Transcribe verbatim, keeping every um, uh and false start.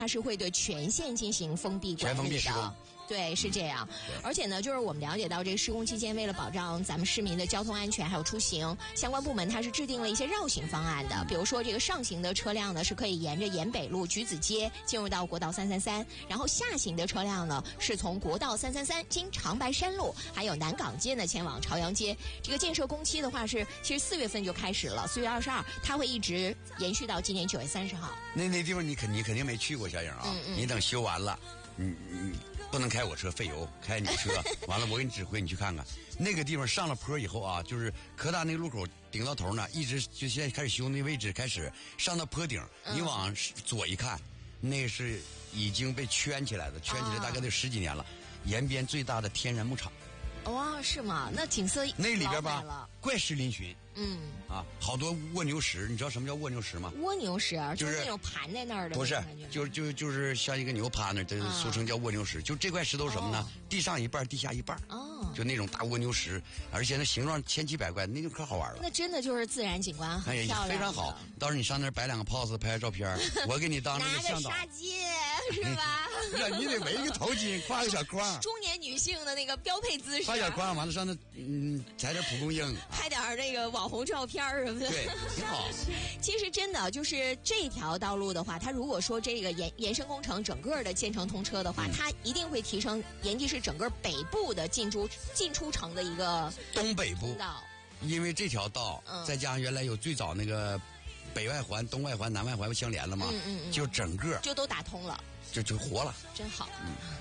它是会对全线进行封闭管理的。 全封闭施工。 对，是这样。而且呢，就是我们了解到这个施工期间，为了保障咱们市民的交通安全还有出行，相关部门它是制定了一些绕行方案的。比如说，这个上行的车辆呢是可以沿着沿北路橘子街进入到国道三三三，然后下行的车辆呢是从国道三三三经长白山路还有南港街呢前往朝阳街。这个建设工期的话是，其实四月份就开始了，四月二十二，它会一直延续到今年九月三十号。 那那地方你肯你肯定没去过，小颖啊， 嗯嗯你等修完了，你你。不能开我车费油，开你车完了我给你指挥，你去看看那个地方上了坡以后啊，就是科大那个路口顶到头呢，一直就现在开始修那位置，开始上到坡顶，你往左一看，那是已经被圈起来的，圈起来大概得十几年了，延边最大的天然牧场。 哇，是吗？那景色那里边吧，怪石嶙峋。 嗯啊，好多蜗牛石，你知道什么叫蜗牛石吗？ 蜗牛石就是那种盘在那儿的， 不是，就就就是像一个牛趴那儿，这俗称叫蜗牛石。就这块石头什么呢？ 哦、 地上一半，地下一半。 哦， 就那种大蜗牛石，而且那形状千奇百怪，那就可好玩了。 那真的就是自然景观，很漂亮、 哎，非常好。到时候你上那儿摆两个 pose， 拍照片，我给你当那个向导。 拿个纱巾是吧？ 不是，你得围一个头巾，挎个小筐。 中年女性的那个标配姿势。 挎小筐，完了上那嗯采点蒲公英， 拍点那个网红照片什么的。 对，挺好。 其实真的就是这条道路的话，它如果说这个延延伸工程整个的建成通车的话，嗯、它一定会提升延吉市整个北部的进出进出城的一个东北部道。 因为这条道，嗯、再加上原来有最早那个北外环、东外环、南外环相连了嘛， 嗯嗯嗯， 就整个就都打通了， 就就活了， 真好。 嗯。